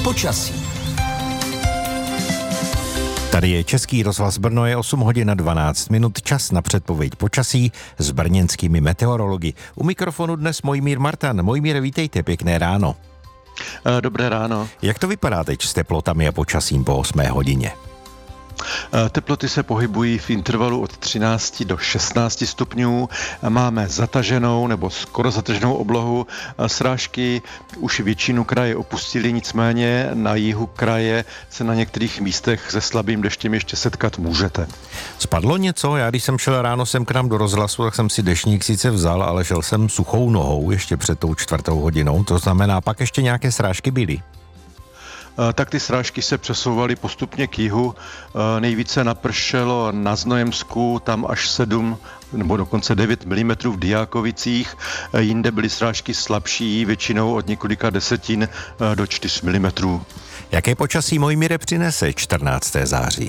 počasí. Tady je Český rozhlas Brno, je 8 hodin a 12 minut, čas na předpověď počasí s brněnskými meteorology. U mikrofonu dnes Mojmír Martan. Mojmíre, vítejte, pěkné ráno. Dobré ráno. Jak to vypadá teď s teplotami a počasím po 8 hodině? Teploty se pohybují v intervalu od 13 do 16 stupňů. Máme zataženou nebo skoro zataženou oblohu. Srážky už většinu kraje opustily, nicméně na jihu kraje se na některých místech se slabým deštěm ještě setkat můžete. Spadlo něco? Já když jsem šel ráno sem k nám do rozhlasu, tak jsem si deštník sice vzal, ale šel jsem suchou nohou ještě před tou 4. hodinou. To znamená, pak ještě nějaké srážky byly. Tak ty srážky se přesouvaly postupně k jihu. Nejvíce napršelo na Znojemsku, tam až 7 nebo dokonce 9 mm v Diákovicích. Jinde byly srážky slabší, většinou od několika desetin do 4 mm. Jaké počasí, Mojmíre, přinese 14. září?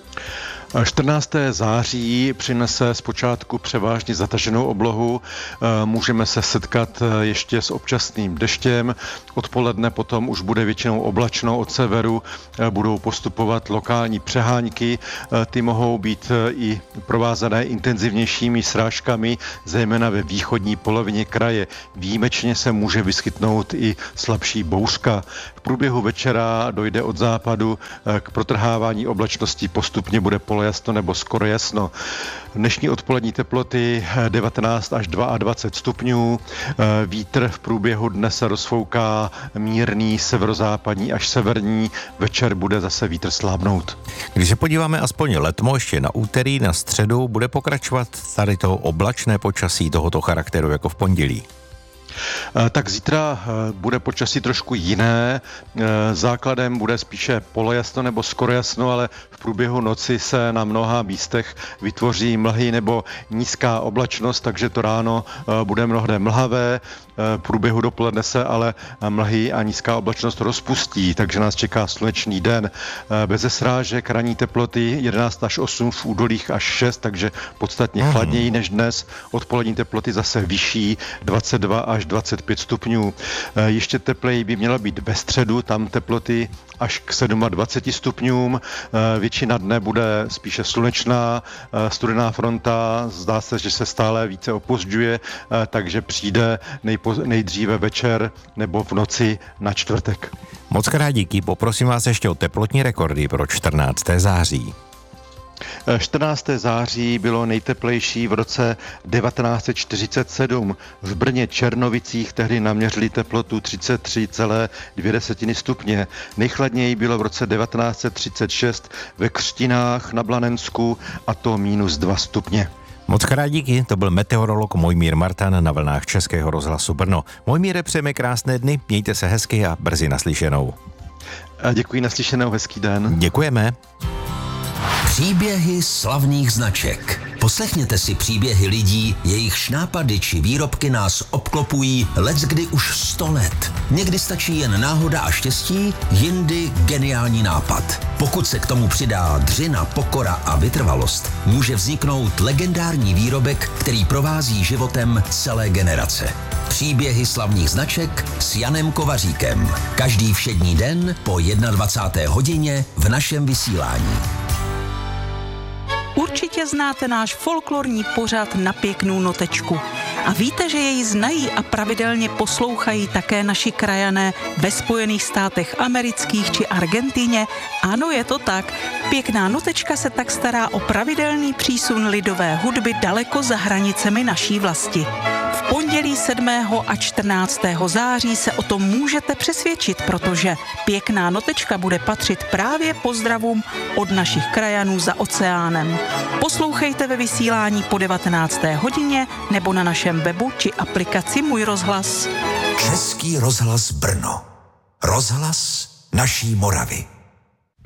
14. září přinese zpočátku převážně zataženou oblohu. Můžeme se setkat ještě s občasným deštěm. Odpoledne potom už bude většinou oblačno od severu. Budou postupovat lokální přehánky. Ty mohou být i provázané intenzivnějšími srážkami, zejména ve východní polovině kraje. Výjimečně se může vyskytnout i slabší bouřka. V průběhu večera dojde od západu k protrhávání oblačnosti, postupně bude polojasno nebo skoro jasno. Dnešní odpolední teploty 19 až 22 stupňů. Vítr v průběhu dne se rozfouká mírný severozápadní až severní. Večer bude zase vítr slábnout. Když se podíváme aspoň letmo ještě na úterý, na středu, bude pokračovat tady to oblačné počasí tohoto charakteru jako v pondělí? Tak zítra bude počasí trošku jiné. Základem bude spíše polojasno nebo skoro jasno, ale v průběhu noci se na mnoha místech vytvoří mlhy nebo nízká oblačnost, takže to ráno bude mnohde mlhavé. V průběhu dopoledne se ale mlhy a nízká oblačnost rozpustí, takže nás čeká slunečný den. Beze srážek, ranní teploty 11 až 8, v údolích až 6, takže podstatně chladněji než dnes. Odpolední teploty zase vyšší, 22 až 25 stupňů. Ještě tepleji by měla být ve středu, tam teploty až k 27 stupňům. Většina dne bude spíše slunečná, studená fronta, zdá se, že se stále více opožďuje, takže přijde nejdříve večer nebo v noci na čtvrtek. Moc krát díky, poprosím vás ještě o teplotní rekordy pro 14. září. 14. září bylo nejteplejší v roce 1947. V Brně Černovicích tehdy naměřili teplotu 33,2 stupně. Nejchladněji bylo v roce 1936 ve Křtinách na Blanensku, a to -2 stupně. Moc krát díky, to byl meteorolog Mojmír Martan na vlnách Českého rozhlasu Brno. Mojmíre, přejeme krásné dny, mějte se hezky a brzy naslyšenou. Děkuji, naslyšenou, hezký den. Děkujeme. Příběhy slavných značek. Poslechněte si příběhy lidí, jejichž nápady či výrobky nás obklopují leckdy už 100 let. Někdy stačí jen náhoda a štěstí, jindy geniální nápad. Pokud se k tomu přidá dřina, pokora a vytrvalost, může vzniknout legendární výrobek, který provází životem celé generace. Příběhy slavných značek s Janem Kovaříkem. Každý všední den po 21. hodině v našem vysílání. Určitě znáte náš folklorní pořad Na pěknou notečku. A víte, že jej znají a pravidelně poslouchají také naši krajané ve Spojených státech amerických či Argentině? Ano, je to tak. Pěkná notečka se tak stará o pravidelný přísun lidové hudby daleko za hranicemi naší vlasti. V pondělí 7. a 14. září se o tom můžete přesvědčit, protože Pěkná notečka bude patřit právě pozdravům od našich krajanů za oceánem. Poslouchejte ve vysílání po 19. hodině nebo na našem webu či aplikaci Můj rozhlas. Český rozhlas Brno. Rozhlas naší Moravy.